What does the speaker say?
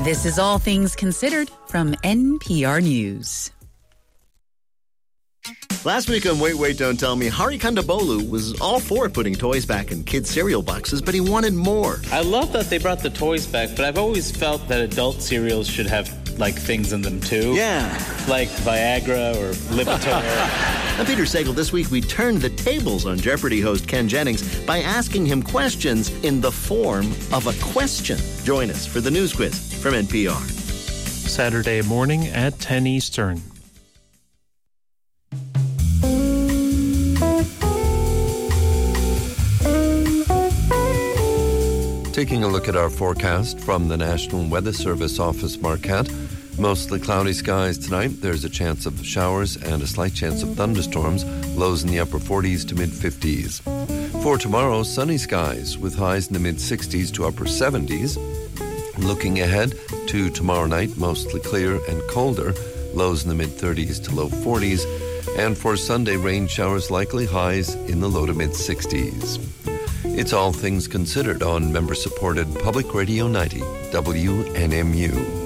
This is All Things Considered from NPR News. Last week on Wait, Wait, Don't Tell Me, Hari Kondabolu was all for putting toys back in kids' cereal boxes, but he wanted more. I love that they brought the toys back, but I've always felt that adult cereals should have, like, things in them, too. Yeah. Like Viagra or Lipitor. I'm Peter Sagal. This week, we turned the tables on Jeopardy host Ken Jennings by asking him questions in the form of a question. Join us for the news quiz from NPR. Saturday morning at 10 Eastern. Taking a look at our forecast from the National Weather Service Office, Marquette. Mostly cloudy skies tonight. There's a chance of showers and a slight chance of thunderstorms. Lows in the upper 40s to mid-50s. For tomorrow, sunny skies with highs in the mid-60s to upper 70s. Looking ahead to tomorrow night, mostly clear and colder. Lows in the mid-30s to low 40s. And for Sunday, rain showers likely, highs in the low to mid-60s. It's All Things Considered on member-supported Public Radio 90, WNMU.